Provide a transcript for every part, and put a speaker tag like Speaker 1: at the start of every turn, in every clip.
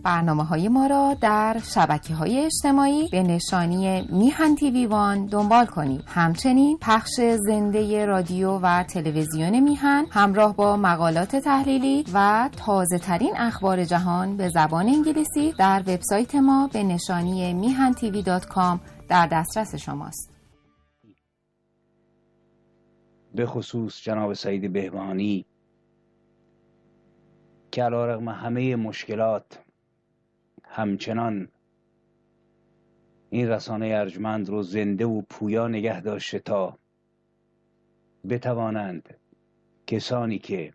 Speaker 1: برنامه‌های ما را در شبکه‌های اجتماعی به نشانی میهن تیوی وان دنبال کنید. همچنین پخش زنده رادیو و تلویزیون میهن همراه با مقالات تحلیلی و تازه‌ترین اخبار جهان به زبان انگلیسی در وبسایت ما به نشانی mihantv.com در دسترس شماست.
Speaker 2: به خصوص جناب سعید بهبهانی که علیرغم همه مشکلات همچنان این رسانه ارجمند رو زنده و پویا نگه داشته تا بتوانند کسانی که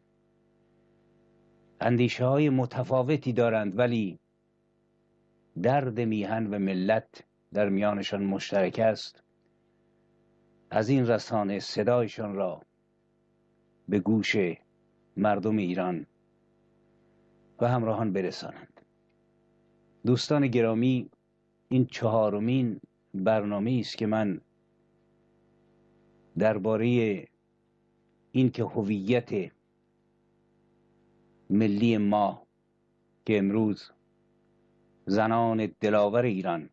Speaker 2: اندیشه های متفاوتی دارند ولی درد میهن و ملت در میانشان مشترک است، از این رسانه صدایشان را به گوش مردم ایران و همراهان برسانند. دوستان گرامی، این 4مین برنامه است که من درباره این که هویت ملی ما که امروز زنان دلاور ایران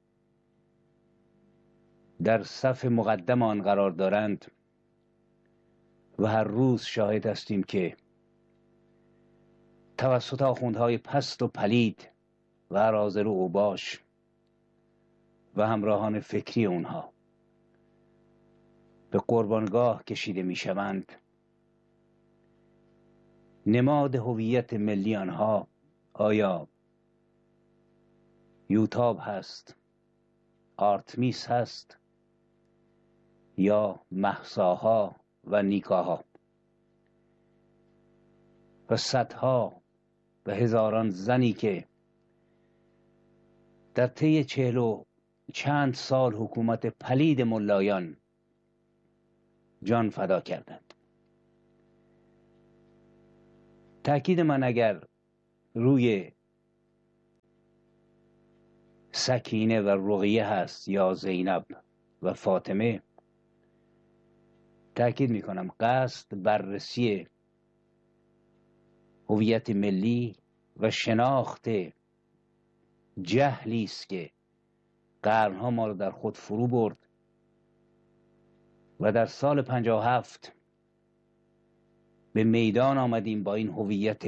Speaker 2: در صف مقدم آن قرار دارند و هر روز شاهد هستیم که توسط آخوندهای پست و پلید و اراذل و اوباش و همراهان فکری اونها به قربانگاه کشیده می شوند. نماد هویت ملی آنها آیا یوتاب هست، آرتمیس هست یا مهساها و نیکاها و صدها و هزاران زنی که در طی 40 و چند سال حکومت پلید ملایان جان فدا کردند. تأکید من اگر روی سکینه و رقیه هست یا زینب و فاطمه، تأکید میکنم قصد بررسی هویت ملی و شناخت جهلی است که قرنها ما رو در خود فرو برد و در سال 57 به میدان آمدیم با این هویت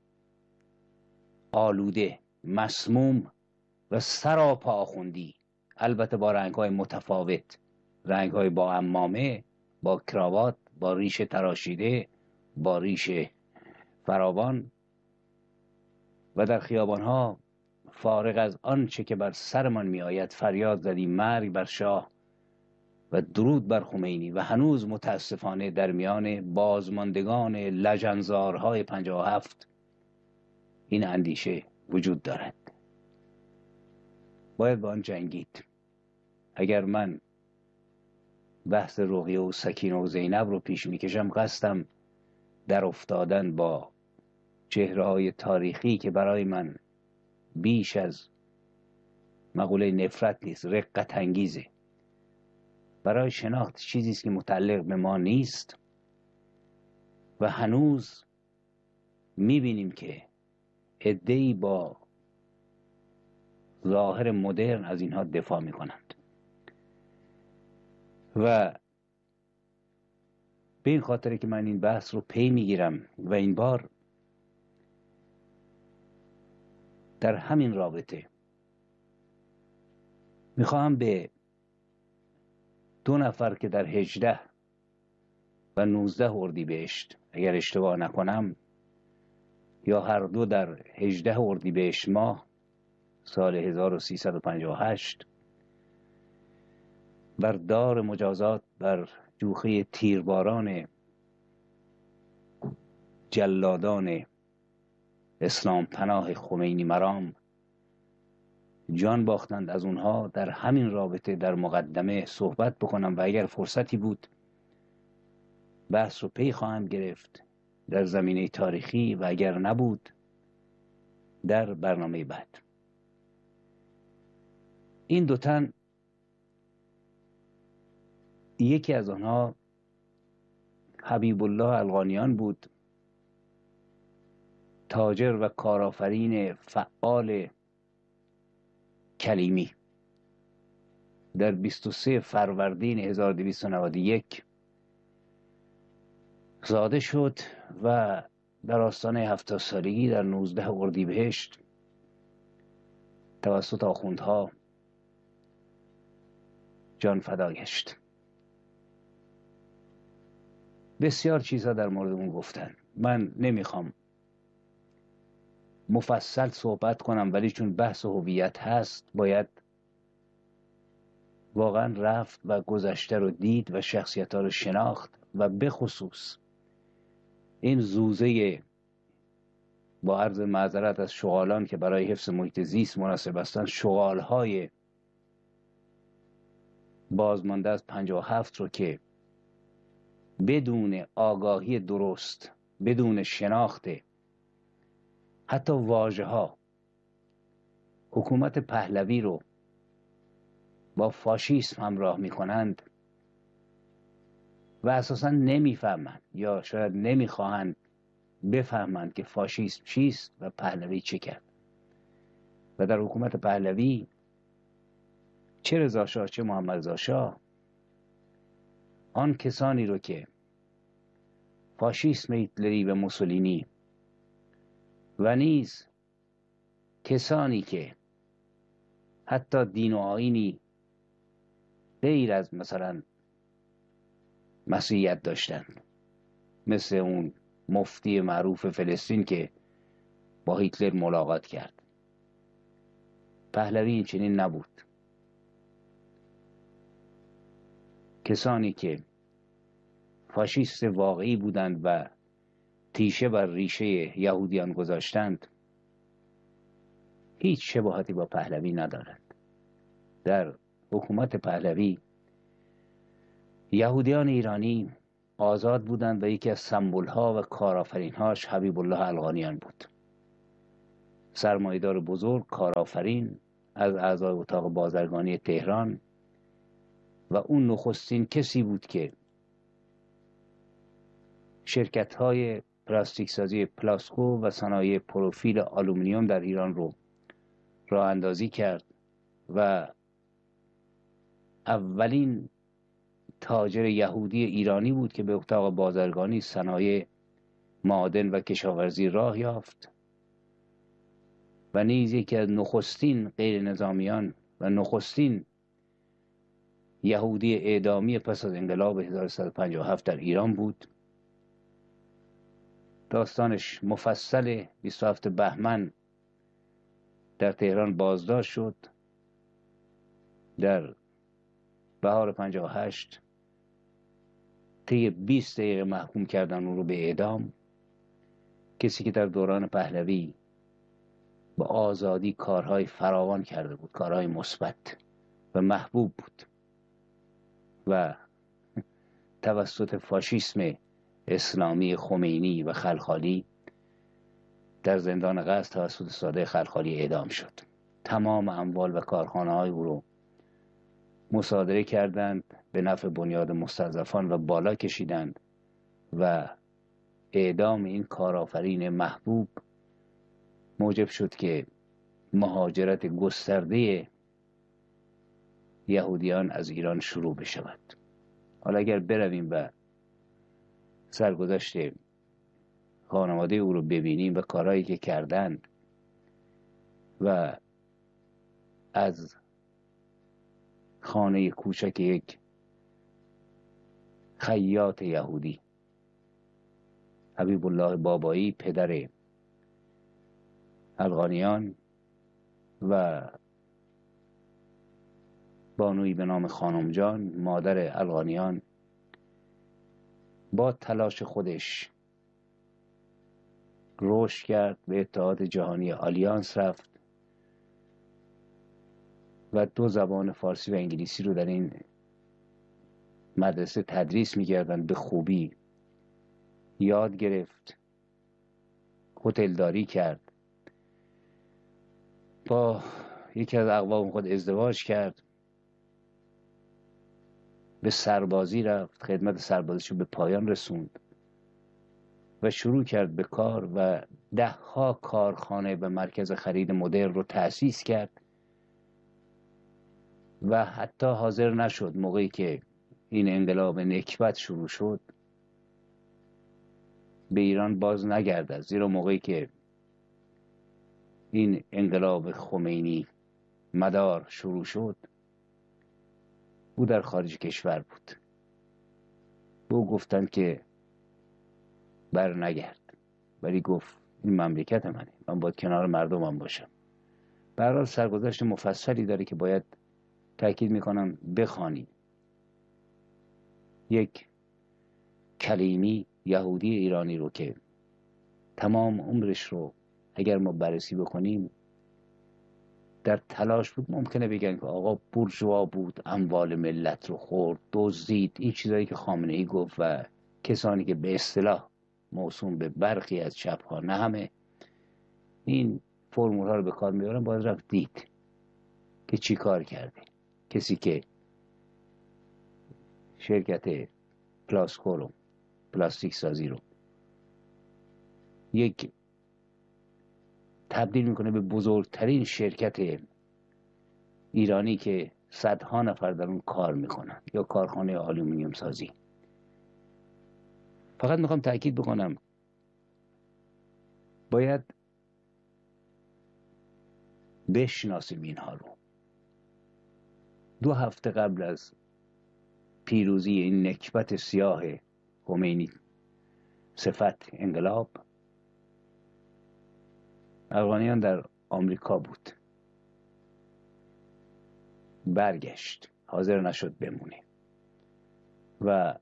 Speaker 2: آلوده، مسموم و سراپا آخوندی، البته با رنگ‌های متفاوت، رنگ‌های با عمامه، با کراوات، با ریش تراشیده، با ریش فراوان و در خیابان‌ها فارغ از آنچه که بر سرمان میآید فریاد زدیم مرگ بر شاه و درود بر خمینی و هنوز متاسفانه در میان بازماندگان لجنزارهای 57 این اندیشه وجود دارد. باید با آن جنگید. اگر من بحث رقیه و سکینه و زینب رو پیش میکشم، قصدم در افتادن با چهره‌های تاریخی که برای من بیش از مقوله نفرت نیست، رقت انگیزه، برای شناخت چیزی است که متعلق به ما نیست و هنوز میبینیم که عده‌ای با ظاهر مدرن از اینها دفاع میکنند و به این خاطره که من این بحث رو پی میگیرم و این بار در همین رابطه میخواهم به 2 نفر که در 18 و 19 اردیبهشت اگر اشتباه نکنم یا هر دو در 18 اردیبهشت ماه سال 1358 بر دار مجازات بر جوخه تیرباران جلادان اسلام پناه خمینی مرام جان باختند. از اونها در همین رابطه در مقدمه صحبت بکنم و اگر فرصتی بود بحث رو پی خواهم گرفت در زمینه تاریخی و اگر نبود در برنامه بعد. این 2 تن، یکی از آنها حبیب الله القانیان بود تاجر و کارآفرین فعال کلیمی در 23 فروردین 1291 زاده شد و در آستانه 70 سالگی در 19 اردیبهشت توسط آخوندها جان فدا گشت. بسیار چیزها در مورد اون گفتن، من نمیخوام مفصل صحبت کنم، ولی چون بحث هویت هست باید واقعا رفت و گذشته رو دید و شخصیت‌ها رو شناخت و به خصوص این زوزه، با عرض معذرت از شغالان که برای حفظ محیط زیست مناسب هستند، شغال‌های بازمانده از 57 رو که بدون آگاهی درست، بدون شناخت حتی واژه‌ها، حکومت پهلوی رو با فاشیسم همراه می‌کنند و اساساً نمی‌فهمند یا شاید نمی‌خواهند بفهمند که فاشیسم چیست و پهلوی چه کرد. و در حکومت پهلوی چه رضا شاه چه محمد رضا شاه آن کسانی رو که فاشیسم هیتلری و موسولینی و نیز کسانی که حتی دین و آیینی غیر از مثلا مسیحیت داشتند، مثل اون مفتی معروف فلسطین که با هیتلر ملاقات کرد، پهلوی این چنین نبود. کسانی که فاشیست واقعی بودند و تیشه بر ریشه یهودیان گذاشتند هیچ شباهتی با پهلوی ندارند. در حکومت پهلوی یهودیان ایرانی آزاد بودند و یکی از سمبول‌ها و کارآفرین‌هاش حبیب الله القانیان بود، سرمایه‌دار بزرگ، کارآفرین، از اعضای اتاق بازرگانی تهران و اون نخستین کسی بود که شرکت‌های پلاستیک سازی پلاسکو و صنایع پروفیل آلومینیوم در ایران رو راه اندازی کرد و اولین تاجر یهودی ایرانی بود که به اتاق بازرگانی صنایع معادن و کشاورزی راه یافت و نیز یکی از نخستین غیر نظامیان و نخستین یهودی اعدامی پس از انقلاب 1357 در ایران بود. داستانش مفصل. 27 بهمن در تهران بازداشت شد، در بهار 58 طی 20 دقیقه محکوم کردن اون رو به اعدام. کسی که در دوران پهلوی با آزادی کارهای فراوان کرده بود، کارهای مثبت و محبوب بود و توسط فاشیسم اسلامی خمینی و خلخالی در زندان قصر توسط ساده خلخالی اعدام شد. تمام اموال و کارخانه‌های او رو مصادره کردند، به نفع بنیاد مستضعفان و بالا کشیدند و اعدام این کارآفرین محبوب موجب شد که مهاجرت گسترده یهودیان از ایران شروع بشود. حالا اگر برویم و سرگذشت خانواده او رو ببینیم و کارهایی که کردند و از خانه کوچک یک خیاط یهودی، حبیب الله بابایی پدر القانیان و بانویی به نام خانم جان مادر القانیان، با تلاش خودش رشد کرد، به اتحاد جهانی آلیانس رفت و 2 زبان فارسی و انگلیسی رو در این مدرسه تدریس می‌کردند، به خوبی یاد گرفت، هتلداری کرد، با یکی از اقوام خود ازدواج کرد، به سربازی رفت، خدمت سربازیشو به پایان رسوند و شروع کرد به کار و 10ها کارخانه به مرکز خرید مدرن رو تأسیس کرد و حتی حاضر نشد موقعی که این انقلاب نکبت شروع شد به ایران باز نگردد، زیرا موقعی که این انقلاب خمینی مدار شروع شد او در خارج کشور بود. به او گفتند که بر نگرد، ولی گفت این مملکت منه، من باید کنار مردمم باشم. به هر حال سرگذشت مفصلی داره که باید تأکید میکنم بخوانید. یک کلیمی یهودی ایرانی رو که تمام عمرش رو اگر ما بررسی بکنیم در تلاش بود، ممکنه بگن که آقا بورژوا بود، اموال ملت رو خورد، دزدید، این چیزایی که خامنه‌ای گفت و کسانی که به اصطلاح موسوم به برخی از چپ‌ها، نه همه، این فرمول‌ها رو به کار میبرن. باید رفت دید که چی کار کرده. کسی که شرکت پلاسکو رو، پلاستیک سازی رو، یک تبدیل میکنه به بزرگترین شرکت ایرانی که صدها نفر در اون کار میکنن، یا کارخانه آلومینیوم سازی. فقط میخوام تأکید بکنم باید بشناسیم اینها رو. 2 هفته قبل از پیروزی این نکبت سیاه خمینی صفت انقلاب، افغانیان در آمریکا بود، برگشت، حاضر نشد بمونه و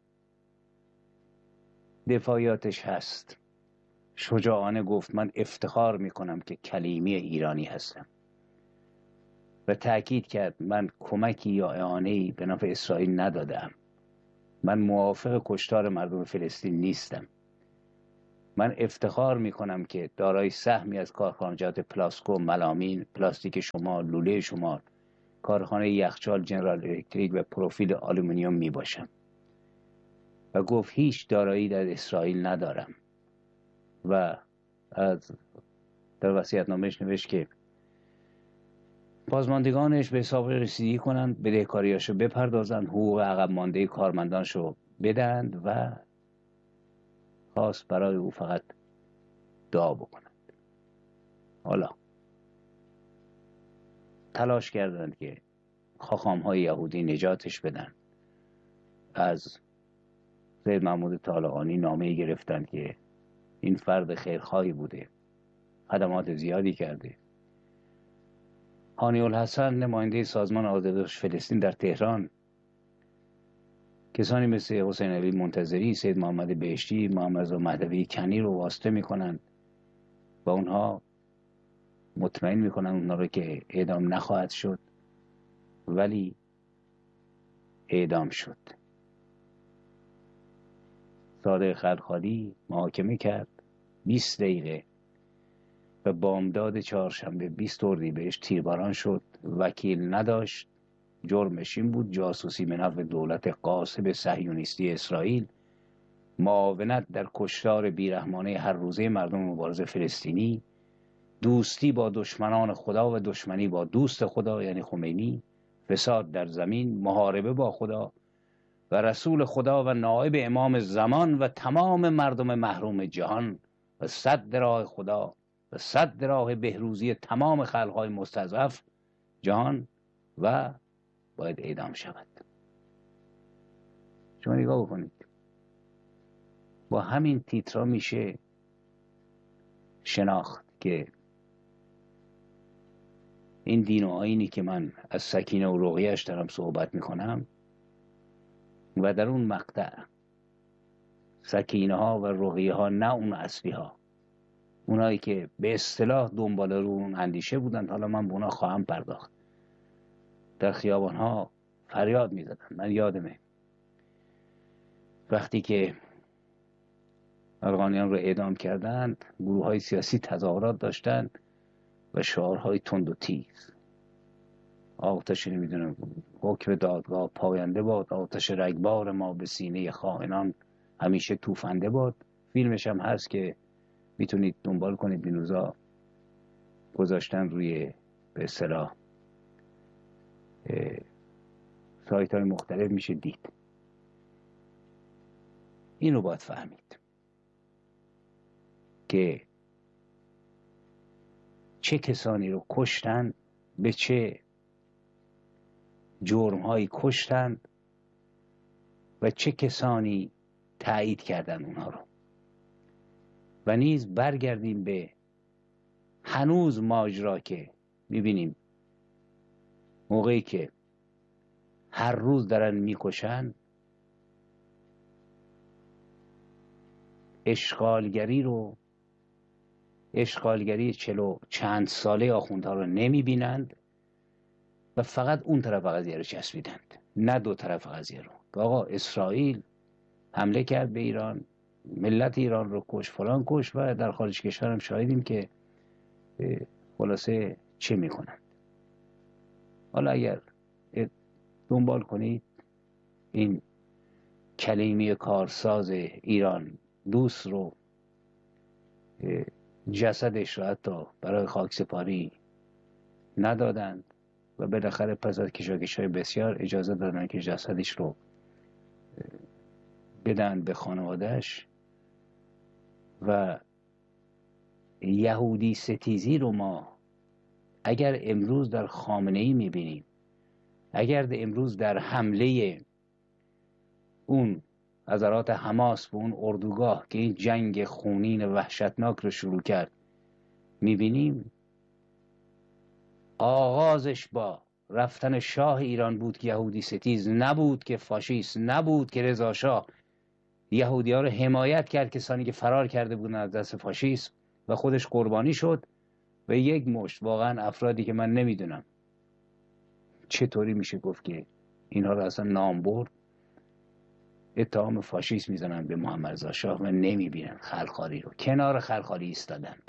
Speaker 2: دفاعیاتش هست. شجاعانه گفت من افتخار میکنم که کلیمی ایرانی هستم و تأکید کرد من کمکی یا اعانه‌ای به نفع اسرائیل ندادم، من موافق کشتار مردم فلسطین نیستم، من افتخار میکنم که دارای سهمی از کارخانجات پلاسکو، ملامین، پلاستیک شمال، لوله شمال، کارخانه یخچال جنرال الکتریک و پروفیل آلومینیوم میباشم. و گفت هیچ دارایی در اسرائیل ندارم و در وصیت‌نامه‌اش نوشت که بازماندگانش به حساب رسیدگی کنند، بدهکاریاشو بپردازند، حقوق عقب مانده کارمندانشو بدند و خواست برای او فقط دعا بکنند. حالا تلاش کردند که خاخام‌های یهودی نجاتش بدن. از سید محمود طالقانی نامه‌ای گرفتند که این فرد خیرخواهی بوده، خدمات زیادی کرده. هانی الحسن نماینده سازمان آزادی‌بخش فلسطین در تهران، کسانی مثل حسین علی منتظری، سید محمد بهشتی، محمد رضا مهدوی کنی رو واسطه میکنن و اونها مطمئن میکنن اونها رو که اعدام نخواهد شد، ولی اعدام شد. صادق خلخالی محاکمه کرد 20 دقیقه و بامداد چهارشنبه 20 اردیبهشت تیرباران شد. وکیل نداشت، جرمش این بود جاسوسی به نفع دولت غاصب صهیونیستی اسرائیل، معاونت در کشتار بیرحمانه هر روزه مردم مبارز فلسطینی، دوستی با دشمنان خدا و دشمنی با دوست خدا یعنی خمینی، فساد در زمین، محاربه با خدا و رسول خدا و نائب امام زمان و تمام مردم محروم جهان و سد راه خدا و سد راه بهروزی تمام خلقهای مستضعف جهان و باید اعدام شود. شما نگاه بکنید، با همین تیترا میشه شناخت که این دین و آیینی که من از سکینه و رقیه‌اش دارم صحبت میکنم و در اون مقطع سکینه ها و رقیه ها، نه اون اصلی ها، اونایی که به اصطلاح دنبال رو اون اندیشه بودن، حالا من به اونا خواهم پرداخت، در خیابان ها فریاد میزدن. من یادمه وقتی که افغانیان رو اعدام کردند، گروه های سیاسی تظاهرات داشتند و شعارهای تند و تیز، آتش نمیدونم حکم دادگاه پاینده باد، آتش رگبار ما به سینه خائنان همیشه توفنده باد. فیلمش هم هست که میتونید دنبال کنید، این روزا گذاشتن روی به اصطلاح سایت های مختلف میشه دید. اینو باید فهمید که چه کسانی رو کشتن، به چه جرمهایی کشتند و چه کسانی تایید کردن اونها رو. و نیز برگردیم به هنوز ماجرا که میبینیم موقعی که هر روز دارن میکشن، اشغالگری چلو چند ساله آخوندها رو نمیبینند و فقط اون طرف قضیه رو چسبیدند، نه دو طرف قضیه رو. آقا اسرائیل حمله کرد به ایران، ملت ایران رو کش، فلان کش، و در خارج کشور هم شاهدیم که خلاصه چه میکنند. حالا اگر دنبال کنید این کلیمی کارساز ایران دوست رو، جسدش رو حتی برای خاکسپاری ندادند و بالاخره پس از کشاکش‌های بسیار اجازه دادن که جسدش رو بدن به خانواده‌اش. و یهودی ستیزی رو ما اگر امروز در خامنه‌ای می‌بینیم، اگر امروز در حمله اون حضرات حماس به اون اردوگاه که این جنگ خونین وحشتناک رو شروع کرد می‌بینیم، آغازش با رفتن شاه ایران بود که یهودی ستیز نبود، که فاشیست نبود، که رضا شاه یهودی‌ها رو حمایت کرد، کسانی که فرار کرده بودن از دست فاشیسم، و خودش قربانی شد. و یک مشت واقعا افرادی که من نمیدونم چطوری میشه گفت که اینها رو اصلا نام برد، اتهام فاشیسم میزنن به محمد رضا شاه و نمیبینن خلخالی رو، کنار خلخالی ایستادند.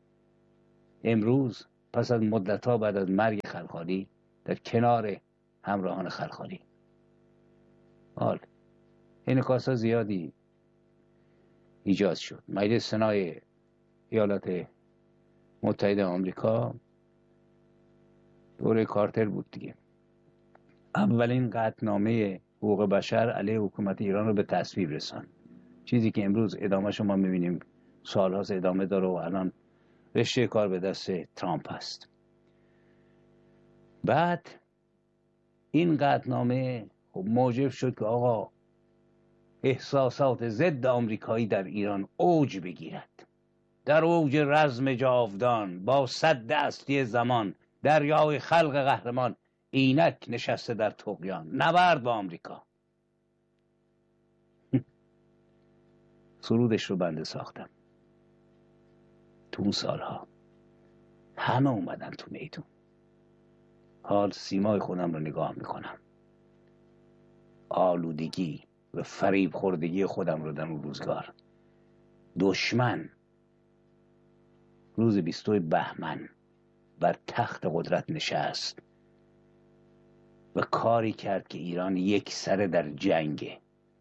Speaker 2: امروز پس از مدت‌ها بعد از مرگ خلخالی در کنار همراهان خلخالی. حال انعکاسات زیادی ایجاد شد. مجلس سنای ایالات متحده آمریکا دوره کارتر بود دیگه، اولین قطعنامه حقوق بشر علیه حکومت ایران رو به تصویب رساند، چیزی که امروز ادامه شما میبینیم سال‌هاست ادامه داره و الان رشته کار به دست ترامپ هست. بعد این قطعنامه موجب شد که آقا احساسات ضد آمریکایی در ایران اوج بگیرد. در اوج رزم جاودان با صد دستی زمان، دریای خلق قهرمان اینک نشسته در طغیان، نبرد با آمریکا. سرودش رو بنده ساختم. تو اون سالها همه اومدن تو میدون. حال سیمای خودم رو نگاه میکنم، آلودگی و فریب خوردگی خودم رو در اون روزگار. دشمن روز 22 بهمن بر تخت قدرت نشست و کاری کرد که ایران یک سره در جنگه.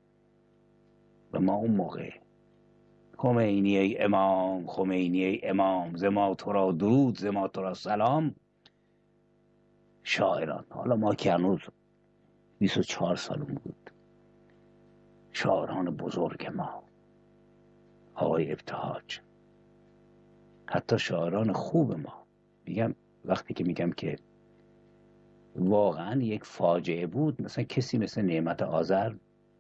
Speaker 2: و ما اون موقع خمینی ای امام، خمینی ای امام، ز ما تو را درود، ز ما تو را سلام، شاعران. حالا ما که هنوز 24 سالم بود، شاعران بزرگ ما، آقای ابتهاج، حتی شاعران خوب ما، میگم وقتی که میگم که واقعا یک فاجعه بود، مثلا کسی مثل نعمت آذر،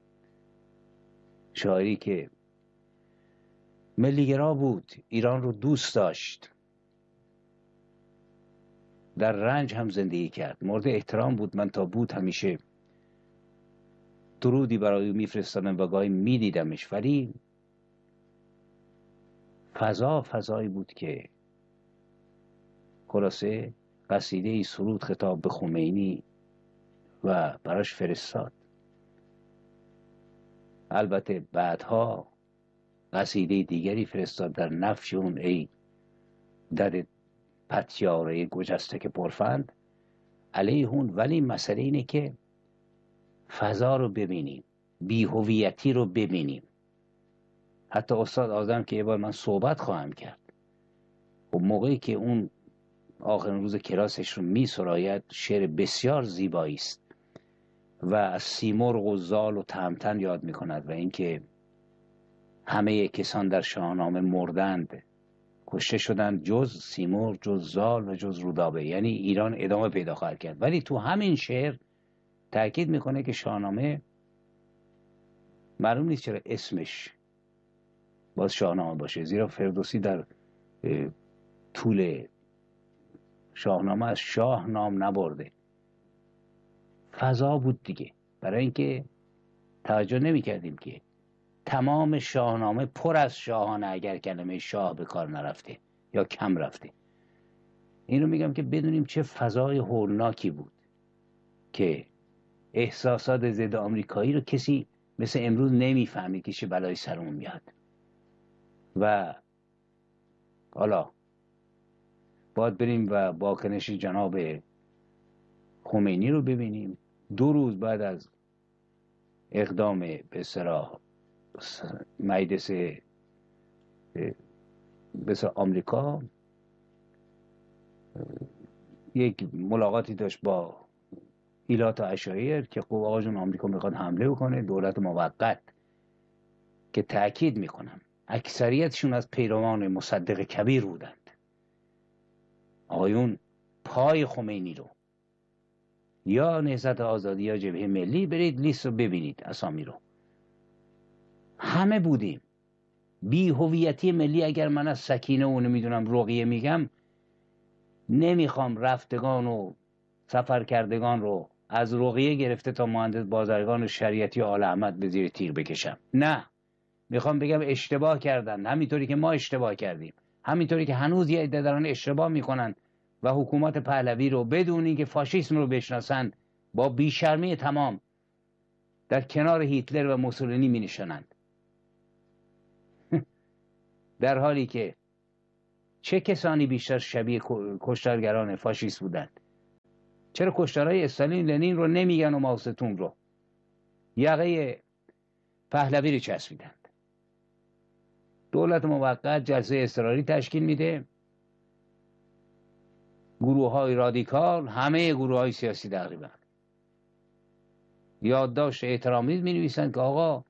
Speaker 2: شاعری که ملیگرا بود، ایران رو دوست داشت، در رنج هم زندگی کرد، مورد احترام بود. من تا بود همیشه درودی برای او میفرستادم و گاهی میدیدمش، ولی فضایی بود که خلاصه قصیده سرود خطاب به خمینی و براش فرستاد. البته بعدها قصیده دیگری فرستاد در نفی اون ای دد پتیاره گجسته که پرفند علیه اون. ولی مسئله اینه که فضا رو ببینیم، بی‌هویتی رو ببینیم. حتی استاد آدم که یه بار من صحبت خواهم کرد، و موقعی که اون آخرین روز کلاسش رو می سراید، شعر بسیار زیبایی است و از سیمرغ و زال و تهمتن یاد می کند و اینکه همه کسان در شاهنامه مردند، کشته شدند، جز سیمرغ، جز زال و جز رودابه، یعنی ایران ادامه پیدا خواهد کرد. ولی تو همین شعر تأکید میکنه که شاهنامه، معلوم نیست چرا اسمش باز شاهنامه باشه، زیرا فردوسی در طول شاهنامه از شاه نام نبرده، فضا بود دیگه. برای اینکه توجه نمی کردیم که تمام شاهنامه پر از شاهانه اگر کلمه شاه به کار نرفته یا کم رفته. این رو میگم که بدونیم چه فضای هولناکی بود که احساسات ضد آمریکایی رو کسی مثل امروز نمیفهمید که چه بلایی سرمون میاد. و حالا باید بریم و واکنش جناب خمینی رو ببینیم. 2 روز بعد از اقدام به اصطلاح مجلس آمریکا یک ملاقاتی داشت با ایلات عشایر که خب آقا آمریکا میخواد حمله بکنه، دولت موقت که تأکید میکنم اکثریتشون از پیروان مصدق کبیر بودند. آقایون پای خمینی رو یا نهضت آزادی یا جبهه ملی، برید لیست رو ببینید، اسامی رو همه بودیم. بی هویتی ملی، اگر من از سکینه و نمیدونم رقیه میگم، نمیخوام رفتگان و سفر کردگان رو از رقیه گرفته تا مهندس بازرگان و شریعتی و آل احمد به زیر تیغ بکشم. نه، میخوام بگم اشتباه کردن، همینطوری که ما اشتباه کردیم، همینطوری که هنوز یه عده دارن اشتباه میکنن و حکومت پهلوی رو بدون اینکه فاشیسم رو بشناسن با بیشرمی تمام در کنار هیتلر و موسولینی می نشانند. در حالی که چه کسانی بیشتر شبیه کشتارگران فاشیست بودند؟ چرا کشتارهای استالین لنین رو نمیگن و ماوستون رو؟ یقه پهلوی رو چسبیدند. دولت موقت جلسه اضطراری تشکیل میده، گروه های رادیکال، همه گروه های سیاسی تقریبا یادداشت احترامی می نویسند که آقا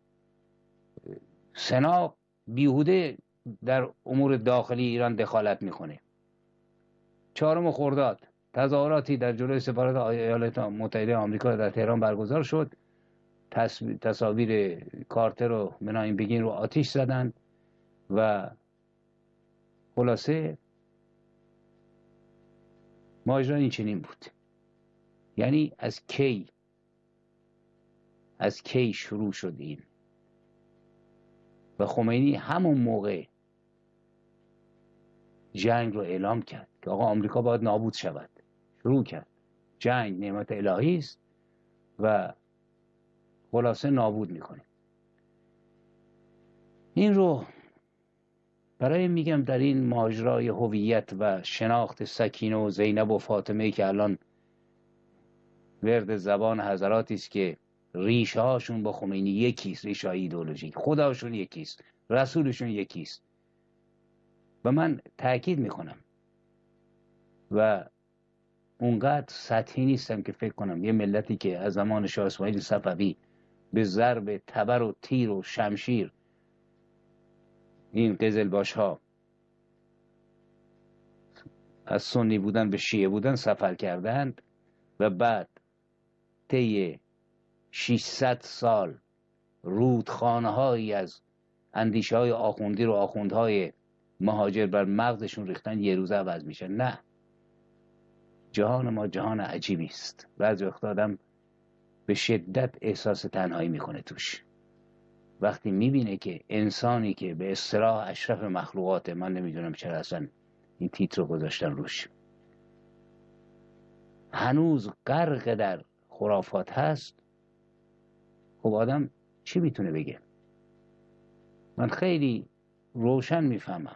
Speaker 2: سنا بیهوده در امور داخلی ایران دخالت میکنه. 4 خرداد تظاهراتی در جلوی سفارت ایالات متحده آمریکا در تهران برگزار شد. تصاویر کارتر و منایم بگین رو آتش زدند و خلاصه ماجرا این چنین بود. یعنی از کی شروع شد این؟ و خمینی همون موقع جنگ رو اعلام کرد که آقا آمریکا باید نابود شود. شروع کرد جنگ نعمت الهی است و خلاصه نابود میکنه. این رو برای میگم در این ماجرای هویت و شناخت سکینه و زینب و فاطمه که الان ورد زبان حضراتی است که ریشه هاشون با خمینی یکیست، ریشه ایدئولوژیک، خداشون یکیست، رسولشون یکیست. و من تأکید میکنم و اونقدر سطحی نیستم که فکر کنم یه ملتی که از زمان شاه اسماعیل صفوی به ضرب تبر و تیر و شمشیر این قزلباش ها از سنی بودن به شیعه بودن سفر کردند و بعد طی 600 سال رودخانه هایی از اندیشه های آخوندی رو آخوندهای مهاجر بر مغزشون ریختن، یه روز عوض میشه. نه، جهان ما جهان عجیبی است. بعضی وقت آدم به شدت احساس تنهایی میکنه توش، وقتی میبینه که انسانی که به اصطلاح اشرف مخلوقات، من نمیدونم چرا اصلا این تیتر رو گذاشتن روش، هنوز غرق در خرافات هست. خب آدم چی میتونه بگه؟ من خیلی روشن میفهمم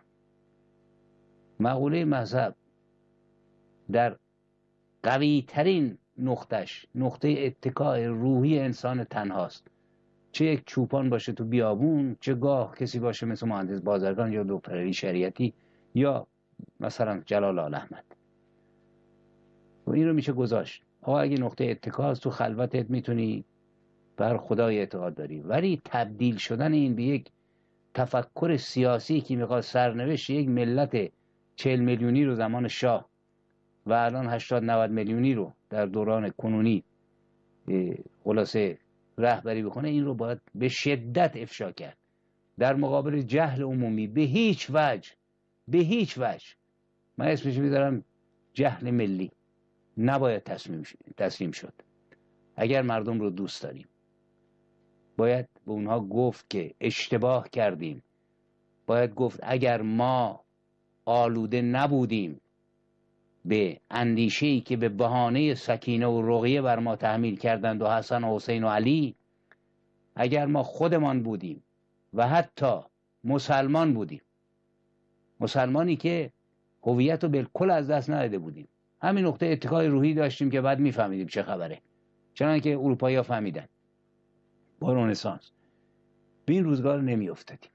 Speaker 2: مقوله مذهب در قوی ترین نقطه اتکای روحی انسان تنهاست. چه یک چوپان باشه تو بیابون، چه گاه کسی باشه مثل مهندس بازرگان یا دکتر علی شریعتی یا مثلا جلال آل احمد. و این رو میشه گذاشت. آقا اگه نقطه اتکاست تو خلوتت میتونی بر خدای اعتقاد داری، ولی تبدیل شدن این به یک تفکر سیاسی که میخواد سرنوشت یک ملت 40 میلیونی رو زمان شاه و الان 80-90 میلیونی رو در دوران کنونی خلاصه رهبری بکنه، این رو باید به شدت افشا کرد در مقابل جهل عمومی. به هیچ وجه من اسمش میذارم جهل ملی نباید تسلیم شد. اگر مردم رو دوست داریم باید به اونها گفت که اشتباه کردیم، باید گفت اگر ما آلوده نبودیم به اندیشه‌ای که به بهانه سکینه و رقیه بر ما تحمیل کردند و حسن و حسین و علی، اگر ما خودمان بودیم و حتی مسلمان بودیم، مسلمانی که هویت رو بالکل از دست نداده بودیم، همین نقطه اتکای روحی داشتیم که بعد میفهمیدیم چه خبره، چنانکه اروپایی‌ها فهمیدن با رنسانس، به این روزگار نمی افتادیم.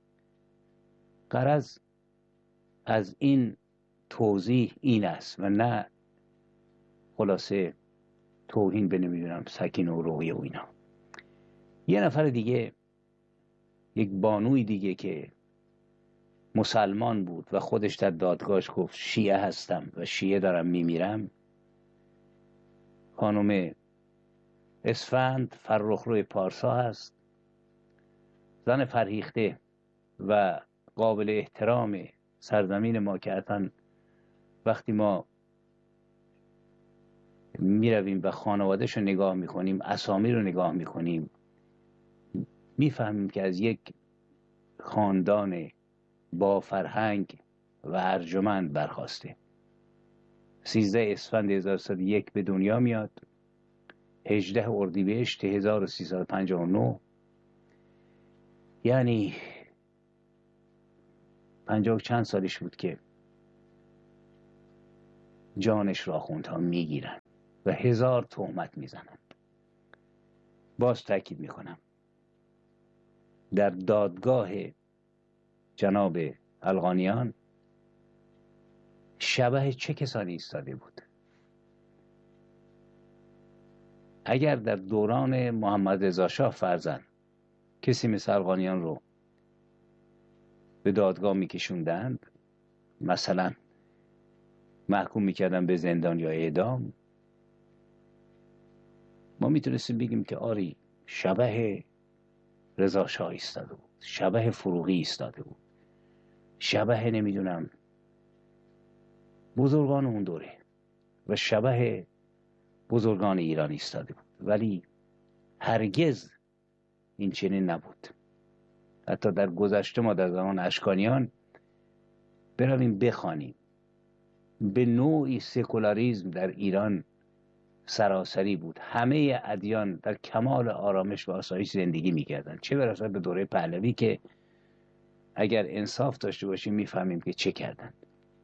Speaker 2: غرض از این توضیح این است و نه خلاصه توهین به نمیدونم سکینه و رقیه و اینا. یه نفر دیگه، یک بانوی دیگه که مسلمان بود و خودش در دادگاهش گفت شیعه هستم و شیعه دارم میمیرم، خانم اسفند فرخرو پارسا هست، زن فرهیخته و قابل احترام سرزمین ما که اصلا وقتی ما میرویم و خانواده‌شو نگاه میکنیم، اسامی رو نگاه میکنیم، میفهمیم که از یک خاندان با فرهنگ و ارجمند برخاسته. 13 اسفند 1301 به دنیا میاد، 18 اردیبهشت 1359، یعنی 50 چند سالش بود که جانش را آخوندها میگیرن و 1000 تهمت میزنن. باز تاکید میکنم در دادگاه جناب القانیان شبح چه کسانی ایستاده بود؟ اگر در دوران محمد رضا شاه فرزند کسی مثل القانیان رو به دادگاه میکشوندند، مثلا محکوم میکردن به زندان یا اعدام، ما میتونستیم بگیم که آری شبح رضا شاه ایستاده بود، شبح فروغی ایستاده بود، شبح نمیدونم بزرگان اون دوره و شبح بزرگان ایران ایستاده بود، ولی هرگز این چنین نبود. حتی در گذشته ما در زمان اشکانیان برویم بخوانیم، به نوعی سکولاریسم در ایران سراسری بود، همه ادیان در کمال آرامش و آسایش زندگی میکردن، چه برسد به دوره پهلوی که اگر انصاف داشته باشیم میفهمیم که چه کردند.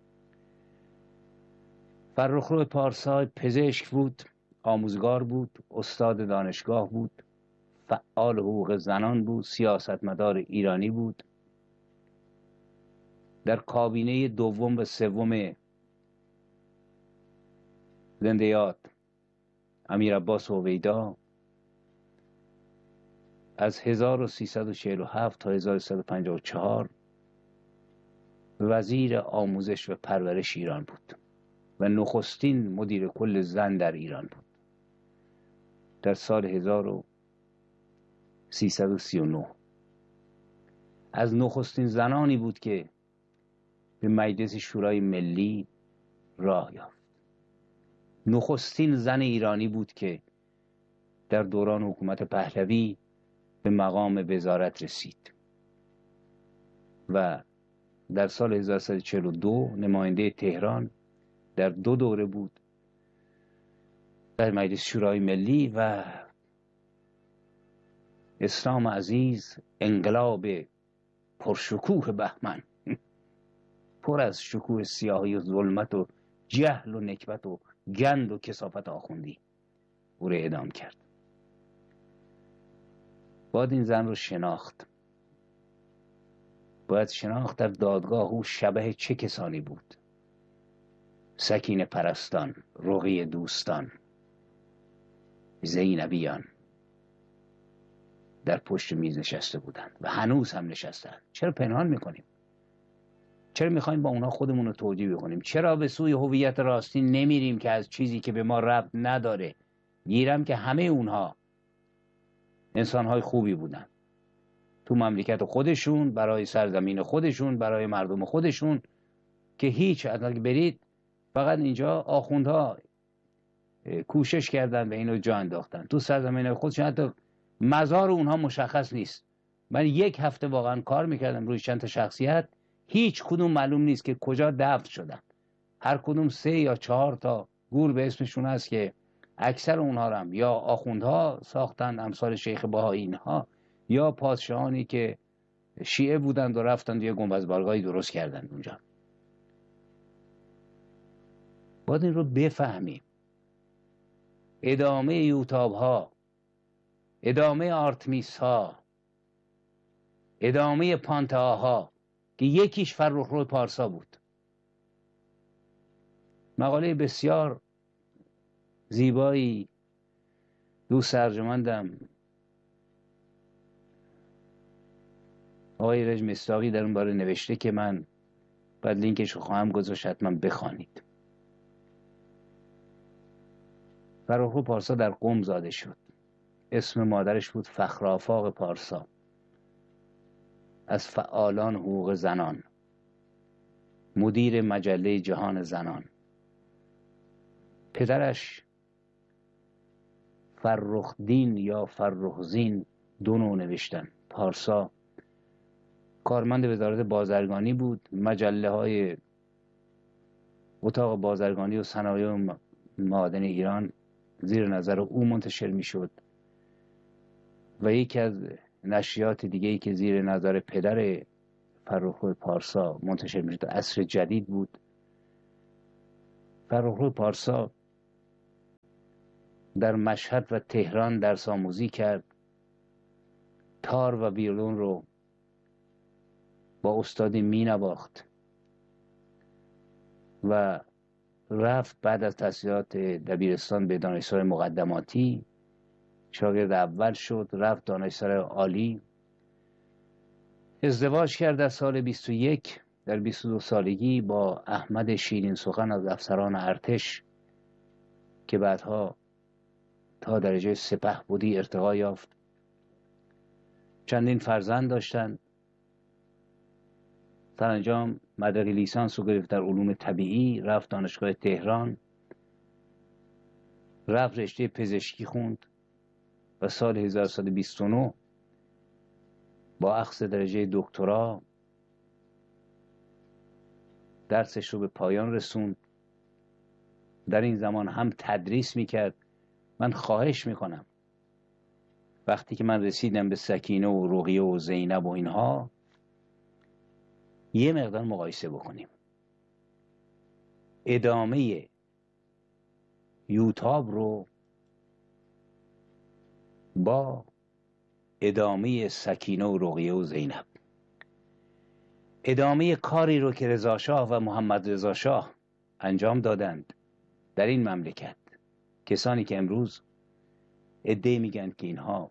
Speaker 2: فرخرو پارسا پزشک بود، آموزگار بود، استاد دانشگاه بود، فعال حقوق زنان بود، سیاستمدار ایرانی بود، در کابینه دوم و سوم زنده یاد امیر عباس هویدا از 1347 تا 1354 وزیر آموزش و پرورش ایران بود و نخستین مدیر کل زن در ایران بود. در سال 1339 از نخستین زنانی بود که به مجلس شورای ملی راه یافت. نخستین زن ایرانی بود که در دوران حکومت پهلوی به مقام وزارت رسید و در سال 1342 نماینده تهران در 2 دوره بود در مجلس شورای ملی و اسلام عزیز انقلاب پرشکوه بهمن پر از شکوه سیاهی و ظلمت و جهل و نکبت و گند و کثافت آخوندی او را اعدام کرد. باید این زن رو شناخت. باید شناخت در دادگاه او شبه چه کسانی بود. سکینه پرستان، رقیه دوستان، زینبیان در پشت میز نشسته بودند و هنوز هم نشستند. چرا پنهان میکنیم؟ چرا میخوایم با اونا خودمون رو توجیه بکنیم؟ چرا به سوی هویت راستی نمیریم که از چیزی که به ما ربط نداره؟ گیرم که همه اونها انسانهای خوبی بودن تو مملکت خودشون، برای سرزمین خودشون، برای مردم خودشون، که هیچ اگه برید فقط اینجا آخوندها کوشش کردن و اینو جا انداختن. تو سرزمین خودشون حتی مزار اونها مشخص نیست. من 1 هفته واقعا کار میکردم روی چند تا شخصیت، هیچ کدوم معلوم نیست که کجا دفن شدن. هر کدوم 3 یا 4 تا گور به اسمشون هست که اکثر اونها هم یا آخوندها ساختن، امثال شیخ بهایی اینها، یا پادشاهانی که شیعه بودند و رفتند یه گنبدبارگاهی درست کردن اونجا. باید این رو بفهمیم. ادامه یوتاب ها، ادامه آرتمیس ها، ادامه پانتاها که یکیش فرخ پارسا بود. مقاله بسیار زیبایی دوست ارجمندم آقای رژ مصداقی در اون باره نوشته که من بعد لینکش رو خواهم گذاشت، حتما بخوانید. فرخ پارسا در قم زاده شد. اسم مادرش بود فخرآفاق پارسا، از فعالان حقوق زنان، مدیر مجله جهان زنان. پدرش فرخدین یا فرخزین 2 نوع نوشتن. پارسا کارمند وزارت بازرگانی بود. مجله های اتاق بازرگانی و صنایع معادن ایران زیر نظر او منتشر می شد و یکی از نشریات دیگه‌ای که زیر نظر پدر فرخ پارسا منتشر می شد عصر جدید بود. فرخ پارسا در مشهد و تهران درس آموزی کرد. تار و ویولون رو با استادی می نواخت و رفت بعد از تحصیلات دبیرستان به دانشسرای مقدماتی، شاگرد اول شد، رفت دانشسرای عالی، ازدواج کرد در سال 21، در 22 سالگی با احمد شیرین سخن از افسران ارتش که بعدها تا درجه سپهبدی ارتقا یافت. چندین فرزند داشتند. سرانجام مدرک لیسانس رو گرفت در علوم طبیعی، رفت دانشگاه تهران، رفت رشته پزشکی خوند و سال 1129 با اخذ درجه دکترا درسش رو به پایان رسوند. در این زمان هم تدریس میکرد. من خواهش میکنم وقتی که من رسیدم به سکینه و رقیه و زینب و اینها یه مقدار مقایسه بکنیم. ادامه یوتاب رو با ادامه سکینه و رقیه و زینب، ادامه کاری رو که رضا شاه و محمد رضا شاه انجام دادند در این مملکت. کسانی که امروز ادعا میگن که اینها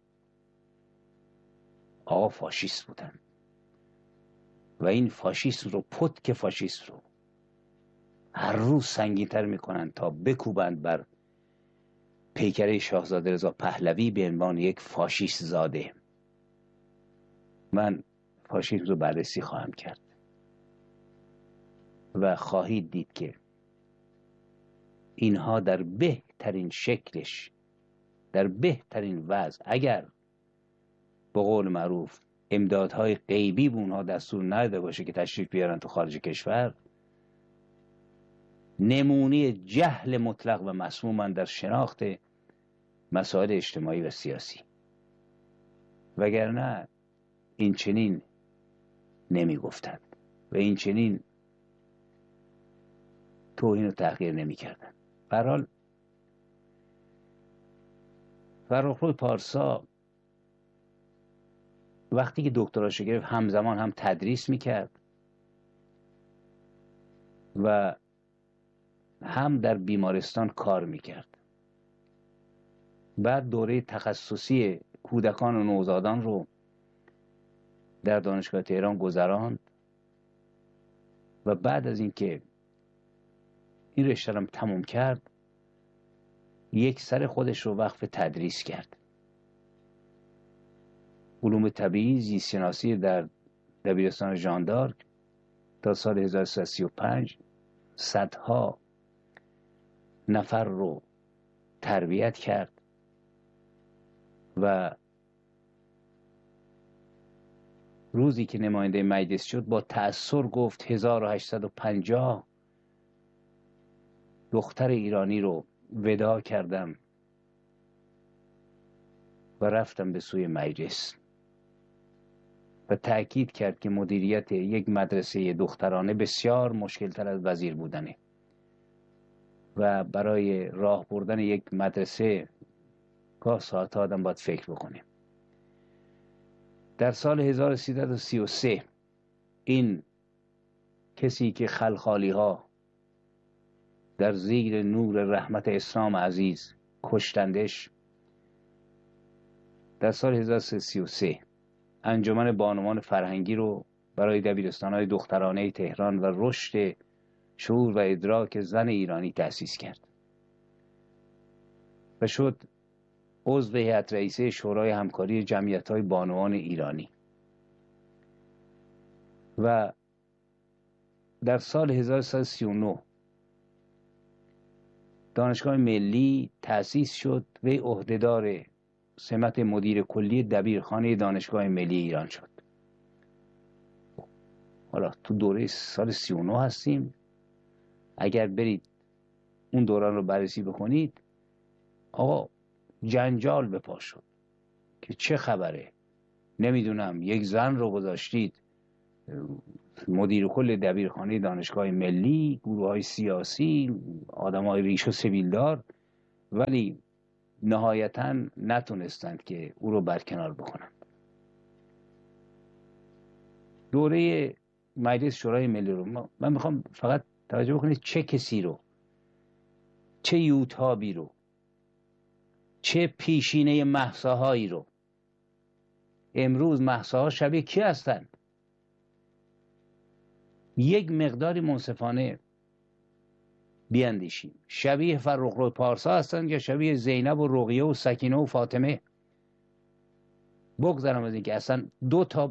Speaker 2: آقا فاشیست بودن و این فاشیست رو پتک فاشیست رو هر روز سنگین‌تر میکنن تا بکوبند بر پیکره شاهزاده رضا پهلوی به عنوان یک فاشیست زاده. من فاشیسم رو بررسی خواهم کرد و خواهید دید که اینها در بهترین شکلش، در بهترین وضع، اگر به قول معروف امدادهای غیبی به اونها دستور نداده باشه که تشریف بیارن تو خارج کشور، نمونه جهل مطلق و مسمومن در شناخت مسائل اجتماعی و سیاسی. وگرنه این چنین نمی گفتند و این چنین توهین و تحقیر نمی کردن. به هر حال فرخ پارسا وقتی که دکتراشو گرفت همزمان هم تدریس میکرد و هم در بیمارستان کار میکرد. بعد دوره تخصصی کودکان و نوزادان رو در دانشگاه تهران گذراند و بعد از اینکه این رشته رو تموم کرد یک سر خودش رو وقف تدریس کرد. علوم طبیعی، زیست شناسی در دبیرستان ژان دارک تا سال 1335 صدها نفر رو تربیت کرد و روزی که نماینده مجلس شد با تأثر گفت 1850 دختر ایرانی رو وداع کردم و رفتم به سوی مجلس و تأکید کرد که مدیریت یک مدرسه دخترانه بسیار مشکل تر از وزیر بودنه و برای راه بردن یک مدرسه گاه ساعت آدم باید فکر بکنه. در سال 1333 این کسی که خلخالی ها در زیر نور رحمت اسلام عزیز کشتندش، در سال 1333 انجمن بانوان فرهنگی رو برای دبیرستان‌های دخترانه تهران و رشد شعور و ادراک زن ایرانی تأسیس کرد و شد عضو هیئت رئیسه شورای همکاری جمعیت‌های بانوان ایرانی. و در سال 1339 دانشگاه ملی تأسیس شد و عهدهدار سمت مدیر کلی دبیرخانه دانشگاه ملی ایران شد. حالا تو دوره سال 39 هستیم. اگر برید اون دوران رو بررسی بکنید، آقا جنجال به پا شد که چه خبره، نمیدونم یک زن رو گذاشتید مدیر کل دبیرخانه دانشگاه ملی، گروه‌های سیاسی، آدم‌های ریش و سبیلدار، ولی نهایتاً نتونستند که او رو برکنار بکنند. دوره مجلس شورای ملی رو من میخوام فقط توجه بکنید چه کسی رو، چه یوتابی رو، چه پیشینه مهساهایی رو. امروز مهساها شبیه کی هستند؟ یک مقداری منصفانه بیاندیشیم. شبیه فرخ پارسا هستند یا شبیه زینب و رقیه و سکینه و فاطمه؟ بگذارم از اینکه اصلا دو تا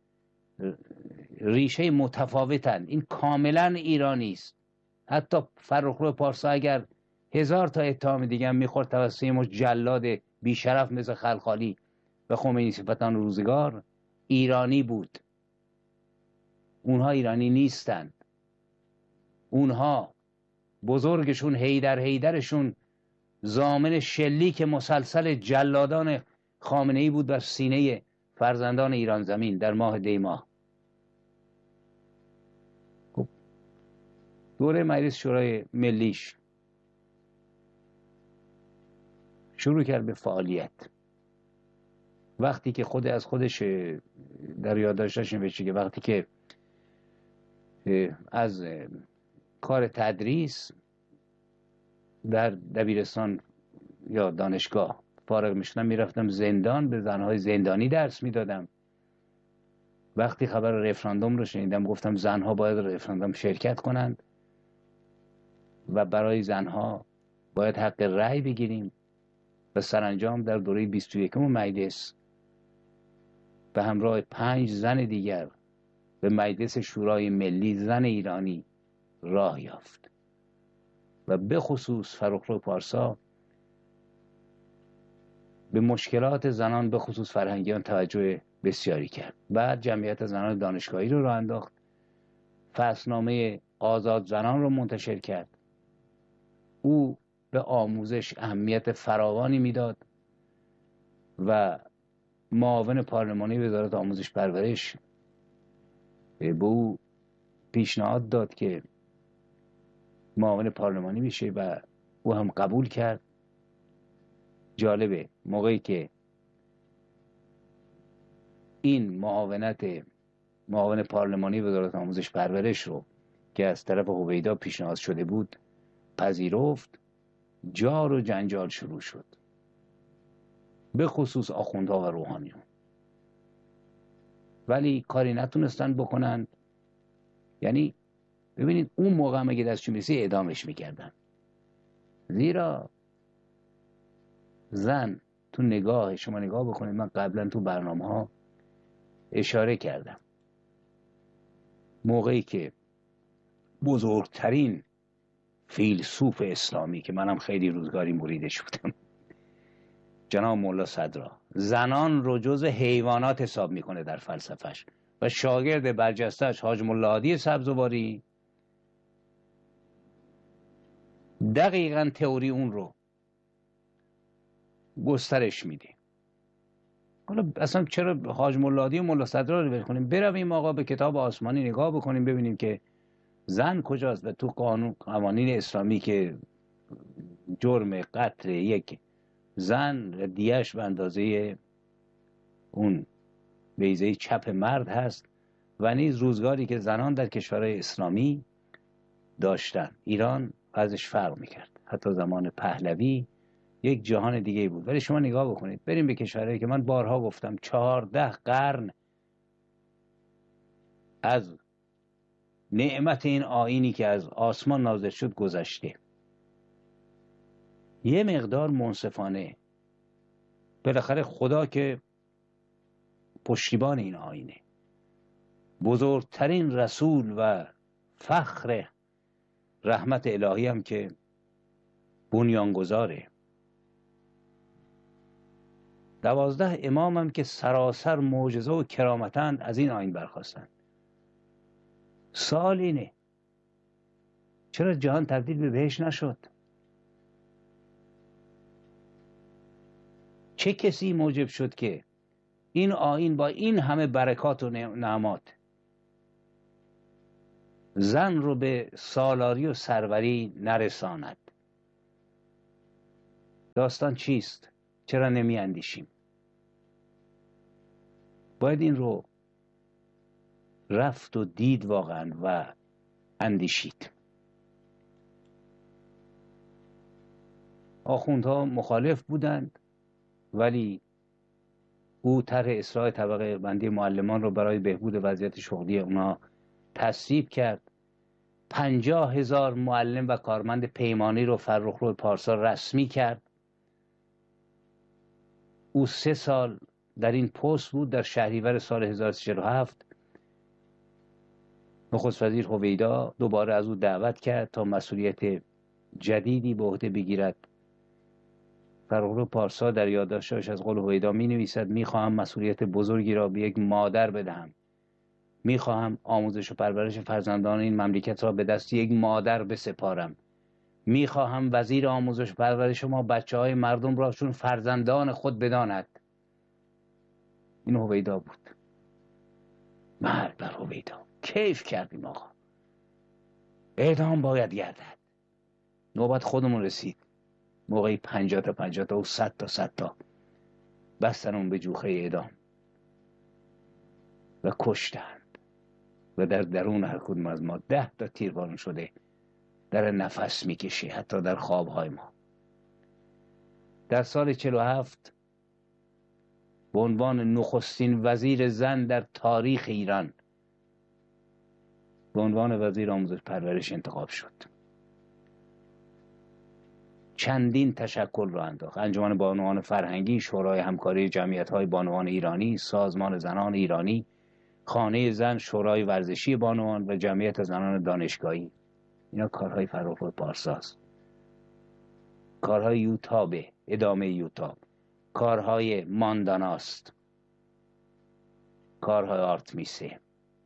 Speaker 2: ریشه متفاوتند. این کاملا ایرانی است. حتی فرخ پارسا اگر 1000 تا اتهام دیگه هم میخورد توسط مش جلاد بیشرف مثل خلخالی و خمینی صفتان روزگار، ایرانی بود. اونها ایرانی نیستند. اونها بزرگشون حیدرشون ضامن شلیک مسلسل جلادان خامنه‌ای بود بر سینه فرزندان ایران زمین در ماه دی ماه. دوره مجلس شورای ملیش شروع کرد به فعالیت. وقتی که از خودش در یادداشتش نوشته که وقتی که از کار تدریس در دبیرستان یا دانشگاه فارغ میشدم میرفتم زندان، به زنهای زندانی درس میدادم. وقتی خبر رفراندوم رو شنیدم گفتم زنها باید رفراندوم شرکت کنند و برای زنها باید حق رأی بگیریم و سرانجام در دوره 21 مجلس به همراه 5 زن دیگر به مجلس شورای ملی زن ایرانی راه یافت و به خصوص فرخ پارسا به مشکلات زنان به خصوص فرهنگیان توجه بسیاری کرد. بعد جمعیت زنان دانشگاهی رو راه انداخت، فصلنامه آزاد زنان رو منتشر کرد. او به آموزش اهمیت فراوانی میداد و معاون پارلمانی وزارت آموزش پرورش به او پیشنهاد داد که معاون پارلمانی بشه و او هم قبول کرد. جالبه موقعی که این معاون پارلمانی وزارت آموزش پرورش رو که از طرف هویدا پیشنهاد شده بود پذیرفت، جار و جنجال شروع شد، به خصوص آخوندها و روحانیون. ولی کاری نتونستن بکنن. یعنی ببینید اون موقع هم اگه دستشون میرسید اعدامش میکردن، زیرا زن تو نگاه شما نگاه بکنید، من قبلا تو برنامه ها اشاره کردم، موقعی که بزرگترین فیلسوف اسلامی که منم خیلی روزگاری مریدش بودم، جناب ملا صدرا، زنان رو جز حیوانات حساب میکنه در فلسفهش و شاگرد برجسته‌اش حاج ملا هادی سبزواری دقیقاً تئوری اون رو گسترش میده. حالا اصلا چرا حاج ملا هادی و ملا صدرا رو ول کنیم، برویم آقا به کتاب آسمانی نگاه بکنیم ببینیم که زن کجاست و تو قوانین اسلامی که جرم قتل یک زن دیهش به اندازه اون بیضه چپ مرد هست و نیز روزگاری که زنان در کشورهای اسلامی داشتن. ایران ازش فرق میکرد، حتی زمان پهلوی یک جهان دیگه بود. ولی شما نگاه بکنید، بریم به کشورهایی که من بارها گفتم 14 قرن از نعمت این آیینی که از آسمان نازل شد گذشته، یه مقدار منصفانه. بالاخره خدا که پشتیبان این آیینه، بزرگترین رسول و فخر رحمت الهی هم که بنیانگذاره، 12 امام هم که سراسر معجزه و کرامتند از این آیین برخاستند. سوال اینه چرا جهان تبدیل به بهشت نشد؟ چه کسی موجب شد که این آیین با این همه برکات و نعمات زن رو به سالاری و سروری نرساند؟ داستان چیست؟ چرا نمی اندیشیم؟ باید این رو رفت و دید واقعا و اندیشید. آخوندها مخالف بودند، ولی او طرح اصلاح طبقه بندی معلمان رو برای بهبود وضعیت شغلی اونا تصویب کرد. 50,000 معلم و کارمند پیمانی رو فرخرو پارسا رسمی کرد. او 3 سال در این پست بود. در شهریور سال 1347 نخست وزیر هویدا دوباره از او دعوت کرد تا مسئولیت جدیدی به عهده بگیرد. فرخرو پارسا در یادداشتش از قول هویدا می نویسد: میخواهم مسئولیت بزرگی را به یک مادر بدهم. میخواهم آموزش و پرورش فرزندان این مملکت را به دست یک مادر بسپارم. میخواهم وزیر آموزش و پرورش ما بچه‌های مردم را چون فرزندان خود بداند. این هویدا بود. مرگ بر هویدا. کیف کردیم آقا. اعدام باید گردد. نوبت خودمون رسید. موقعی 50 تا 50 تا و 100 تا 100 تا بستن اون به جوخه اعدام و کشتند و در درون هر کدوم از ما 10 تا تیربارون شده در نفس میکشه، حتی در خوابهای ما. در سال 47 به عنوان نخستین وزیر زن در تاریخ ایران به عنوان وزیر آموزش پرورش انتخاب شد. چندین تشکل را انداخت: انجمن بانوان فرهنگی، شورای همکاری جمعیت‌های بانوان ایرانی، سازمان زنان ایرانی، خانه زن، شورای ورزشی بانوان و جمعیت زنان دانشگاهی. اینا کارهای فرخرو پارساست. کارهای یوتابه، ادامه یوتاب، کارهای مانداناست، کارهای آرتمیسه،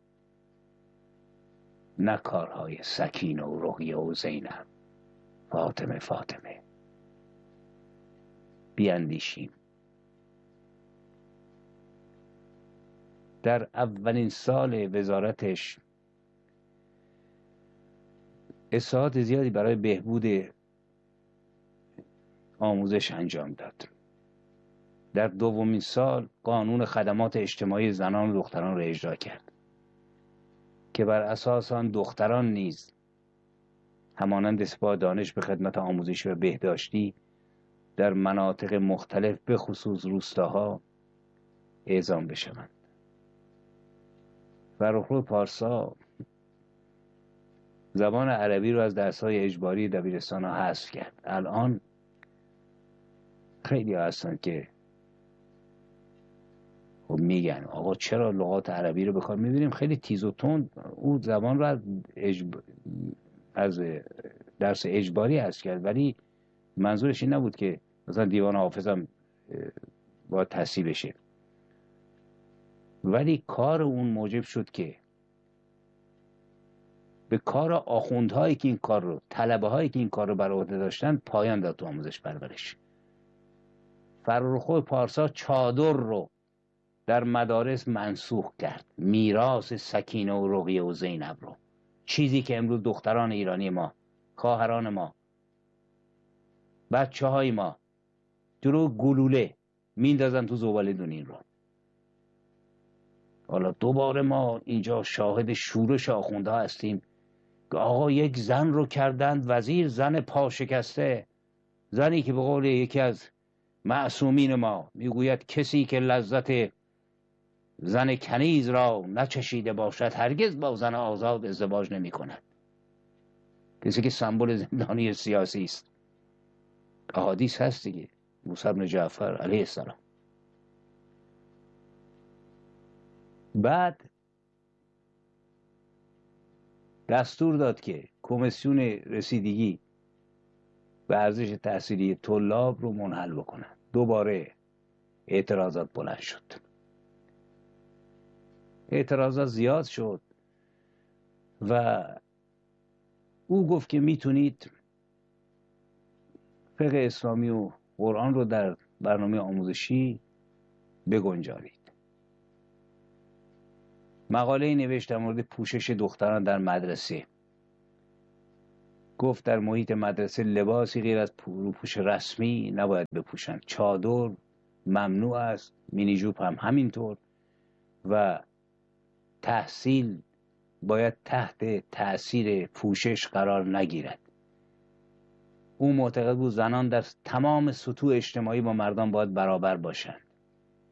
Speaker 2: نه کارهای سکینه و رقیه و زینب، فاطمه. بیاندیشیم. در اولین سال وزارتش اصلاحات زیادی برای بهبود آموزش انجام داد. در دومین سال قانون خدمات اجتماعی زنان و دختران را اجرا کرد که بر اساس آن دختران نیز همانند سپاه دانش به خدمت آموزشی و بهداشتی در مناطق مختلف به خصوص روستاها اعزام بشوند. فرخرو پارسا زبان عربی رو از درس‌های اجباری دبیرستان‌ها حذف کرد. الان خیلی هستن که خب میگن آقا چرا لغات عربی رو بخوام، میبینیم خیلی تیز و تند او زبان رو از درس اجباری حذف کرد، ولی منظورش این نبود که مثلا دیوان حافظم باید تصحیح بشه، ولی کار اون موجب شد که به کار آخوندهایی که این کار رو، طلبه هایی که این کار رو بر عهده داشتن پایان داد تو آموزش پرورش. فرخرو پارسا چادر رو در مدارس منسوخ کرد، میراث سکینه و رقیه و زینب رو، چیزی که امروز دختران ایرانی ما، خواهران ما، بچه های ما جلو گلوله میندازن تو زباله دونین رو. حالا دوباره ما اینجا شاهد شورش آخونده هستیم که آقا یک زن رو کردند وزیر، زن پا شکسته، زنی که به قول یکی از معصومین ما میگوید کسی که لذت زن کنیز را نچشیده باشد هرگز با زن آزاد ازدواج نمی کند. کسی که سمبل زندانی سیاسی است. احادیث هست دیگه، موسی بن جعفر علیه السلام. بعد دستور داد که کمیسیون رسیدگی به ارزش تحصیلی طلاب رو منحل بکنن. دوباره اعتراضات بلند شد، اعتراضات زیاد شد و او گفت که میتونید فقه اسلامی و قرآن رو در برنامه آموزشی بگنجانید. مقاله نوشت در مورد پوشش دختران در مدرسه. گفت در محیط مدرسه لباسی غیر از روپوش رسمی نباید بپوشند، چادر ممنوع است، مینی جوب هم همینطور، و تحصیل باید تحت تأثیر پوشش قرار نگیرد. او معتقد بود زنان در تمام سطوح اجتماعی با مردان باید برابر باشند.